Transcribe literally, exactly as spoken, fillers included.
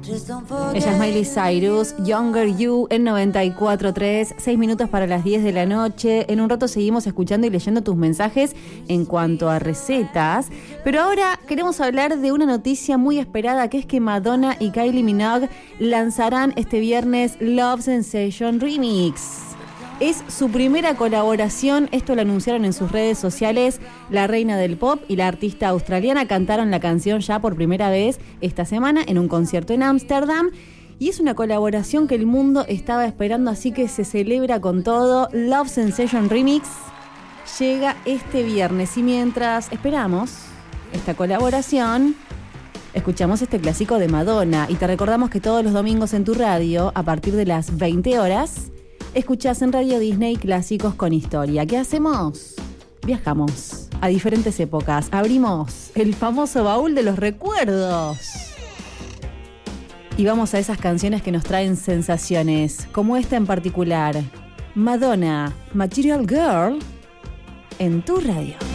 Ella es Miley Cyrus, Younger You en noventa y cuatro punto tres, seis minutos para las diez de la noche. En un rato seguimos escuchando y leyendo tus mensajes en cuanto a recetas, pero ahora queremos hablar de una noticia muy esperada, que es que Madonna y Kylie Minogue lanzarán este viernes Love Sensation Remix. Es su primera colaboración, esto lo anunciaron en sus redes sociales. La reina del pop y la artista australiana cantaron la canción ya por primera vez esta semana en un concierto en Ámsterdam. Y es una colaboración que el mundo estaba esperando, así que se celebra con todo. Love Sensation Remix llega este viernes y mientras esperamos esta colaboración, escuchamos este clásico de Madonna. Y te recordamos que todos los domingos en tu radio, a partir de las veinte horas, escuchás en Radio Disney Clásicos con Historia. ¿Qué hacemos? Viajamos a diferentes épocas. Abrimos el famoso baúl de los recuerdos. Y vamos a esas canciones que nos traen sensaciones, como esta en particular. Madonna, Material Girl, en tu radio.